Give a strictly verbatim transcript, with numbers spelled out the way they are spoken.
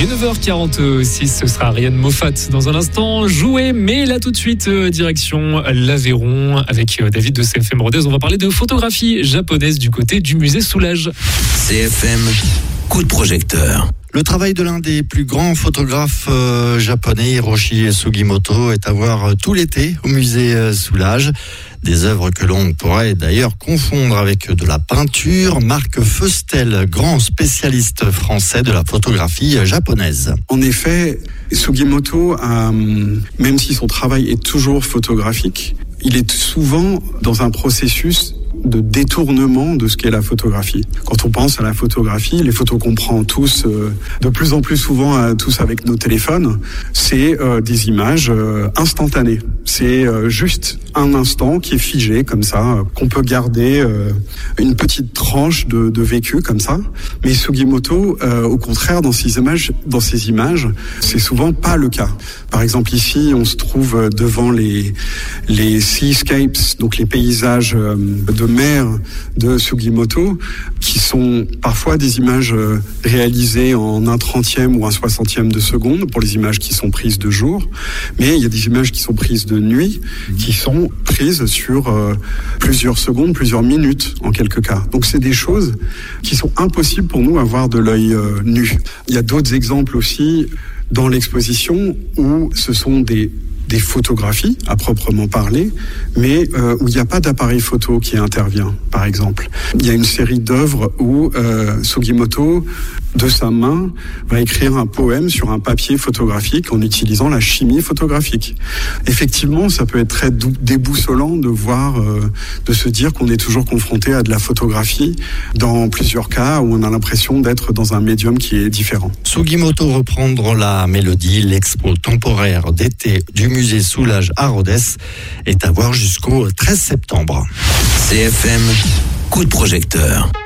Il est neuf heures quarante-six, ce sera Ariane Moffat dans un instant. Jouer, mais là tout de suite, direction l'Aveyron avec David de C F M Rodez. On va parler de photographie japonaise du côté du musée Soulage. C F M, coup de projecteur. Le travail de l'un des plus grands photographes euh, japonais, Hiroshi Sugimoto, est à voir euh, tout l'été au musée euh, Soulage. Des œuvres que l'on pourrait d'ailleurs confondre avec de la peinture. Marc Feustel, grand spécialiste français de la photographie euh, japonaise. En effet, Sugimoto, a, même si son travail est toujours photographique, il est souvent dans un processus de détournement de ce qu'est la photographie. Quand on pense à la photographie, les photos qu'on prend tous, euh, de plus en plus souvent euh, tous avec nos téléphones, c'est euh, des images euh, instantanées. C'est euh, juste un instant qui est figé comme ça, euh, qu'on peut garder euh, une petite tranche de, de vécu comme ça. Mais Sugimoto, euh, au contraire, dans ces images, dans ces images, c'est souvent pas le cas. Par exemple, ici, on se trouve devant les les seascapes, donc les paysages euh, de mer de Sugimoto, qui sont parfois des images réalisées en un trentième ou un soixantième de seconde pour les images qui sont prises de jour, mais il y a des images qui sont prises de nuit, qui sont prises sur euh, plusieurs secondes, plusieurs minutes en quelques cas. Donc c'est des choses qui sont impossibles pour nous à voir de l'œil euh, nu. Il y a d'autres exemples aussi dans l'exposition où ce sont des des photographies à proprement parler, mais euh, où il n'y a pas d'appareil photo qui intervient, par exemple. Il y a une série d'œuvres où euh, Sugimoto, de sa main, va écrire un poème sur un papier photographique en utilisant la chimie photographique. Effectivement, ça peut être très dou- déboussolant de voir, euh, de se dire qu'on est toujours confronté à de la photographie dans plusieurs cas où on a l'impression d'être dans un médium qui est différent. Sugimoto reprendre la mélodie, l'expo temporaire d'été du musée Soulage à Rodez est à voir jusqu'au treize septembre. C F M, coup de projecteur.